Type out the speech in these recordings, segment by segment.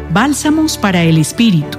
Bálsamos para el Espíritu.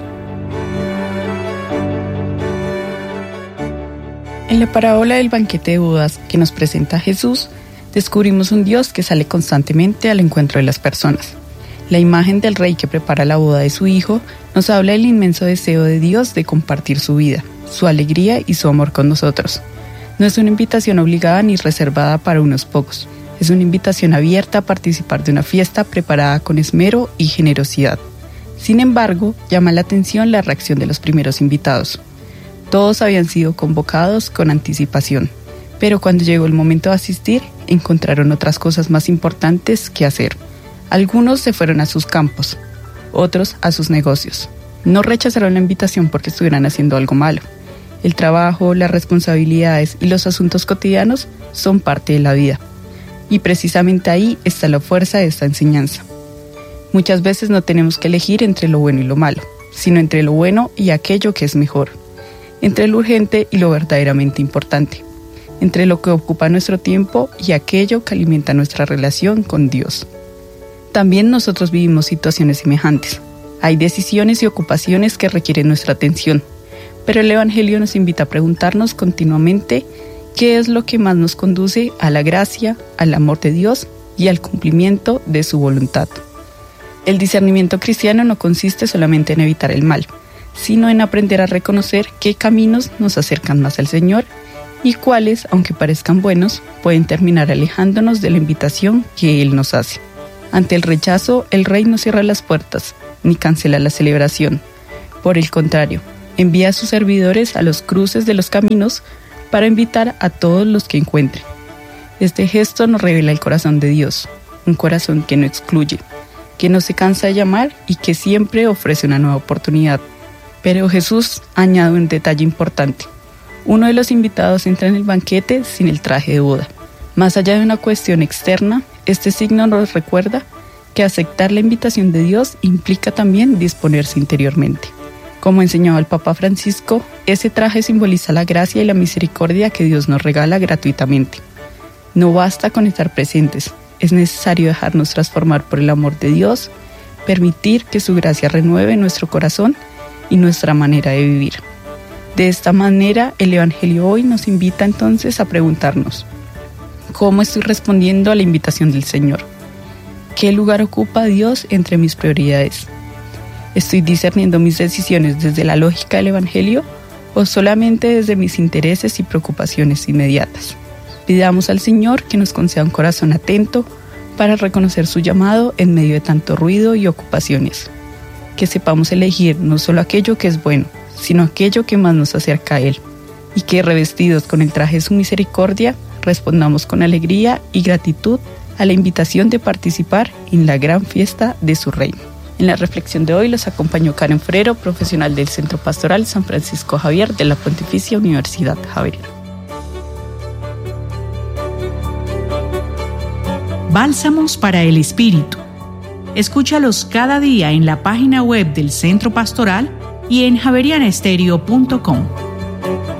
En la parábola del banquete de bodas que nos presenta Jesús, descubrimos un Dios que sale constantemente al encuentro de las personas. La imagen del rey que prepara la boda de su hijo nos habla del inmenso deseo de Dios de compartir su vida, su alegría y su amor con nosotros. No es una invitación obligada ni reservada para unos pocos. Es una invitación abierta a participar de una fiesta preparada con esmero y generosidad. Sin embargo, llama la atención la reacción de los primeros invitados. Todos habían sido convocados con anticipación, pero cuando llegó el momento de asistir, encontraron otras cosas más importantes que hacer. Algunos se fueron a sus campos, otros a sus negocios. No rechazaron la invitación porque estuvieran haciendo algo malo. El trabajo, las responsabilidades y los asuntos cotidianos son parte de la vida. Y precisamente ahí está la fuerza de esta enseñanza. Muchas veces no tenemos que elegir entre lo bueno y lo malo, sino entre lo bueno y aquello que es mejor, entre lo urgente y lo verdaderamente importante, entre lo que ocupa nuestro tiempo y aquello que alimenta nuestra relación con Dios. También nosotros vivimos situaciones semejantes. Hay decisiones y ocupaciones que requieren nuestra atención, pero el Evangelio nos invita a preguntarnos continuamente qué es lo que más nos conduce a la gracia, al amor de Dios y al cumplimiento de su voluntad. El discernimiento cristiano no consiste solamente en evitar el mal, sino en aprender a reconocer qué caminos nos acercan más al Señor y cuáles, aunque parezcan buenos, pueden terminar alejándonos de la invitación que Él nos hace. Ante el rechazo, el Rey no cierra las puertas, ni cancela la celebración. Por el contrario, envía a sus servidores a los cruces de los caminos para invitar a todos los que encuentre. Este gesto nos revela el corazón de Dios, un corazón que no excluye, que no se cansa de llamar y que siempre ofrece una nueva oportunidad. Pero Jesús añade un detalle importante. Uno de los invitados entra en el banquete sin el traje de boda. Más allá de una cuestión externa, este signo nos recuerda que aceptar la invitación de Dios implica también disponerse interiormente. Como enseñaba el Papa Francisco, ese traje simboliza la gracia y la misericordia que Dios nos regala gratuitamente. No basta con estar presentes, es necesario dejarnos transformar por el amor de Dios, permitir que su gracia renueve nuestro corazón y nuestra manera de vivir. De esta manera, el Evangelio hoy nos invita entonces a preguntarnos: ¿cómo estoy respondiendo a la invitación del Señor? ¿Qué lugar ocupa Dios entre mis prioridades? ¿Estoy discerniendo mis decisiones desde la lógica del Evangelio o solamente desde mis intereses y preocupaciones inmediatas? Pidamos al Señor que nos conceda un corazón atento para reconocer su llamado en medio de tanto ruido y ocupaciones. Que sepamos elegir no solo aquello que es bueno, sino aquello que más nos acerca a Él. Y que, revestidos con el traje de su misericordia, respondamos con alegría y gratitud a la invitación de participar en la gran fiesta de su reino. En la reflexión de hoy los acompañó Karen Forero, profesional del Centro Pastoral San Francisco Javier de la Pontificia Universidad Javeriana. Bálsamos para el Espíritu. Escúchalos cada día en la página web del Centro Pastoral y en javerianestereo.com.